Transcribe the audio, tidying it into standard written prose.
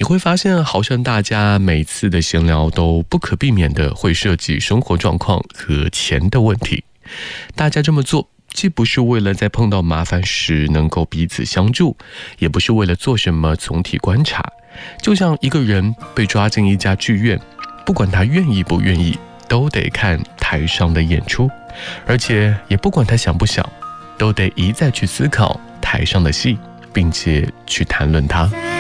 会发现好像大家每次的闲聊都不可避免的会涉及生活状况和钱的问题。大家这么做既不是为了在碰到麻烦时能够彼此相助，也不是为了做什么总体观察。就像一个人被抓进一家剧院，不管他愿意不愿意，都得看台上的演出，而且也不管他想不想，都得一再去思考台上的戏，并且去谈论它。